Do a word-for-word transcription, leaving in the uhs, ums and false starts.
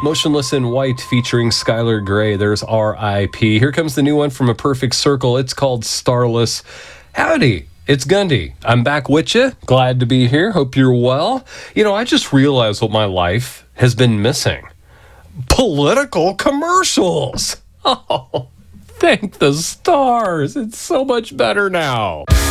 Motionless in White featuring Skylar Grey. There's R I P. Here comes the new one from A Perfect Circle. It's called Starless. Howdy, it's Gundy. I'm back with you. Glad to be here. Hope you're well. You know, I just realized what my life has been missing. Political commercials. Oh, thank the stars. It's so much better now.